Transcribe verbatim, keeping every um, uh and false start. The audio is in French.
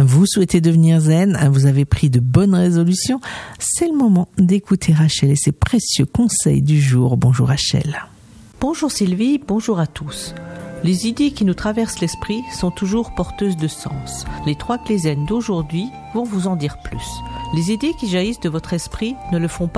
Vous souhaitez devenir zen, vous avez pris de bonnes résolutions. C'est le moment d'écouter Rachel et ses précieux conseils du jour. Bonjour Rachel. Bonjour Sylvie, bonjour à tous. Les idées qui nous traversent l'esprit sont toujours porteuses de sens. Les trois clés zen d'aujourd'hui vont vous en dire plus. Les idées qui jaillissent de votre esprit ne le font pas